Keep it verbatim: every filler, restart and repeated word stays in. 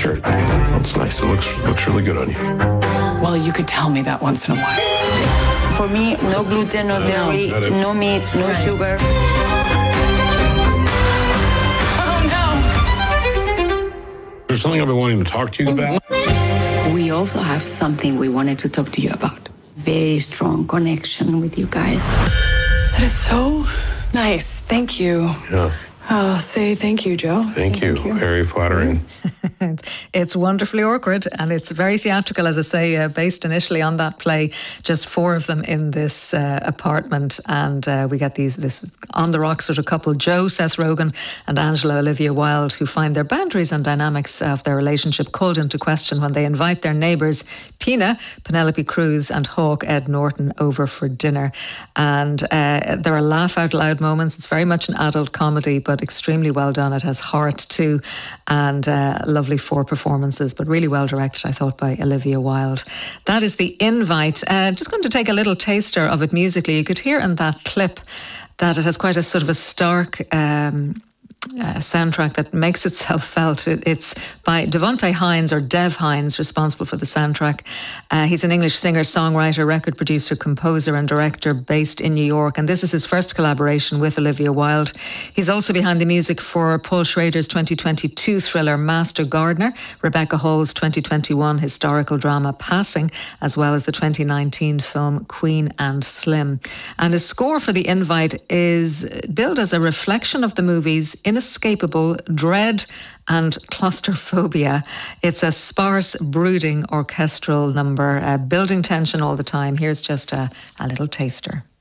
shirt. That's nice. It looks looks really good on you. Well, you could tell me that once in a while. For me, no gluten, no dairy, no, no meat, no right. sugar. There's something I've been wanting to talk to you about. We also have something we wanted to talk to you about. Very strong connection with you guys. That is so nice. Thank you. Yeah. I'll say thank you, Joe. Thank, you. Thank you. Very flattering. It's wonderfully awkward, and it's very theatrical, as I say, uh, based initially on that play. Just four of them in this uh, apartment, and uh, we get these this on the rocks sort of couple, Joe, Seth Rogen, and Angela Olivia Wilde, who find their boundaries and dynamics of their relationship called into question when they invite their neighbours, Pina, Penelope Cruz, and Hawk, Ed Norton, over for dinner. And uh, there are laugh out loud moments. It's very much an adult comedy, but extremely well done. It has heart too, and uh, lovely four performances, but really well directed, I thought, by Olivia Wilde. That is The Invite. Uh, just going to take a little taster of it musically. You could hear in that clip that it has quite a sort of a stark um, Uh, soundtrack that makes itself felt. It, it's by Devonte Hines, or Dev Hines, responsible for the soundtrack. Uh, he's an English singer, songwriter, record producer, composer and director based in New York, and this is his first collaboration with Olivia Wilde. He's also behind the music for Paul Schrader's twenty twenty-two thriller Master Gardener, Rebecca Hall's twenty twenty-one historical drama Passing, as well as the twenty nineteen film Queen and Slim. And his score for The Invite is billed as a reflection of the movie's inescapable dread and claustrophobia. It's a sparse, brooding orchestral number, uh, building tension all the time. Here's just a, a little taster.